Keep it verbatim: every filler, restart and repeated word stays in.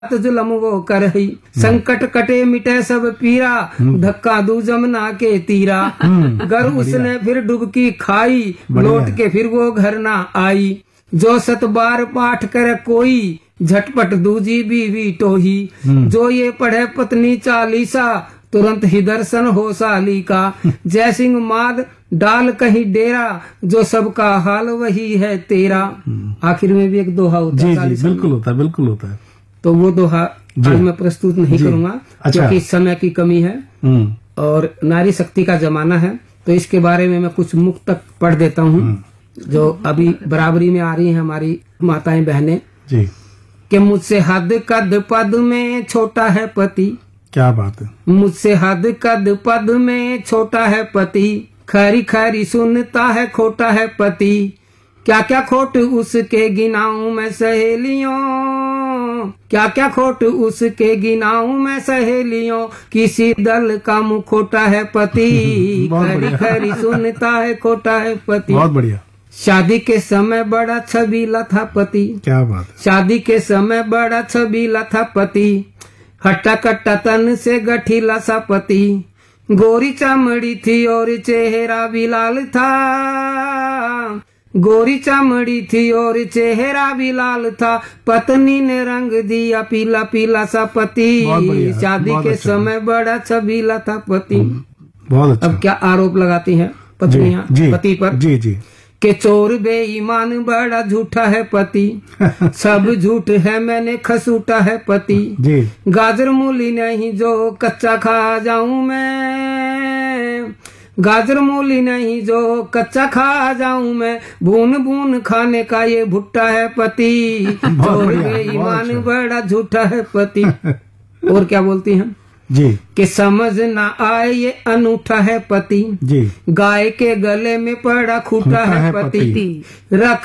जुलम वो करही, संकट कटे मिटे सब पीरा, धक्का दू जमुना के तीरा। गर उसने फिर डुबकी खाई, लौट के फिर वो घर ना आई। जो सत बार पाठ करे कोई, झटपट दूजी बीवी टोही। जो ये पढ़े पत्नी चालीसा, तुरंत ही दर्शन हो साली का। जय सिंह माद डाल कहीं डेरा, जो सबका हाल वही है तेरा। आखिर में भी एक दोहा होता है। जी, जी, बिल्कुल होता है, बिल्कुल होता है। तो वो दोहा आज मैं प्रस्तुत नहीं करूंगा, अच्छा। क्योंकि समय की कमी है और नारी शक्ति का जमाना है। तो इसके बारे में मैं कुछ मुक्त तक पढ़ देता हूँ, जो अभी बराबरी में आ रही हैं हमारी माताएं बहनें जी। कि मुझसे हद कद पद में छोटा है पति। क्या बात है। मुझसे हद कद पद में छोटा है पति, खरी खरी सुनता है खोटा है पति। क्या क्या खोट उसके गिनाऊं मैं सहेलियों, क्या क्या खोट उसके गिनाऊं मैं सहेलियों। किसी दल का मुँह खोटा है पति, खरी खरी सुनता है खोटा है पति। बहुत बढ़िया। शादी के समय बड़ा छबीला था पति। क्या बात है। शादी के समय बड़ा छबीला था पति, हट्टा कट्टा तन से गठीला सा पति। गोरी चमड़ी थी और चेहरा भी लाल था, गोरी चमड़ी थी और चेहरा भी लाल था। पत्नी ने रंग दिया पीला पीला सा पति, शादी के अच्छा। समय बड़ा छबीला था पति। बहुत अच्छा। अब क्या आरोप लगाती हैं पत्नियां पति पर? जी जी। के चोर बेईमान बड़ा झूठा है पति, सब झूठ है मैंने खसूटा है पति। जी। गाजर मूली नहीं जो कच्चा खा जाऊं मैं, गाजर मूली नहीं जो कच्चा खा जाऊं मैं। बून बून खाने का ये भुट्टा है पति, चोर बेईमान बड़ा झूठा है पति। और क्या बोलती हैं जी? कि समझ ना आए ये अनूठा है पति जी। गाय के गले में पड़ा खूटा है पति, रख